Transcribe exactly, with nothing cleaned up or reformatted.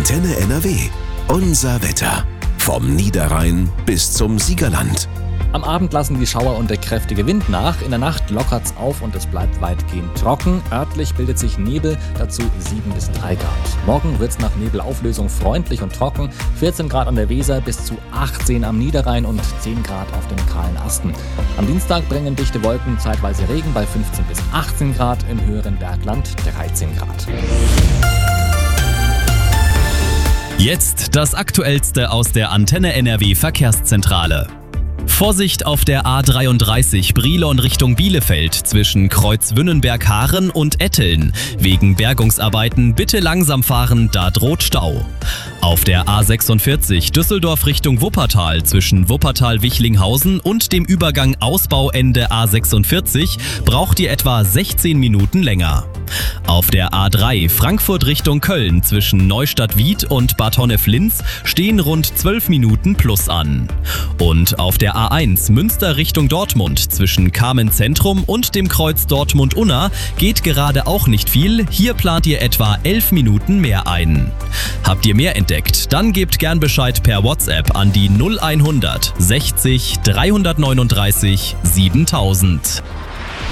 Antenne N R W. Unser Wetter. Vom Niederrhein bis zum Siegerland. Am Abend lassen die Schauer und der kräftige Wind nach. In der Nacht lockert's auf und es bleibt weitgehend trocken. Örtlich bildet sich Nebel, dazu sieben bis drei Grad. Morgen wird's nach Nebelauflösung freundlich und trocken. vierzehn Grad an der Weser bis zu achtzehn am Niederrhein und zehn Grad auf den kahlen Asten. Am Dienstag bringen dichte Wolken zeitweise Regen bei fünfzehn bis achtzehn Grad, im höheren Bergland dreizehn Grad. Jetzt das Aktuellste aus der Antenne N R W Verkehrszentrale. Vorsicht auf der A dreiunddreißig Brilon Richtung Bielefeld zwischen Kreuzwünnenberg-Haaren und Etteln. Wegen Bergungsarbeiten bitte langsam fahren, da droht Stau. Auf der A sechsundvierzig Düsseldorf Richtung Wuppertal zwischen Wuppertal-Wichlinghausen und dem Übergang Ausbauende A sechsundvierzig braucht ihr etwa sechzehn Minuten länger. Auf der A drei Frankfurt Richtung Köln zwischen Neustadt-Wied und Bad Honnef-Linz stehen rund zwölf Minuten plus an. Und auf der A eins Münster Richtung Dortmund zwischen Kamen Zentrum und dem Kreuz Dortmund-Unna geht gerade auch nicht viel. Hier plant ihr etwa elf Minuten mehr ein. Habt ihr mehr entdeckt? Dann gebt gern Bescheid per WhatsApp an die null hundert sechzig dreihundertneununddreißig siebentausend.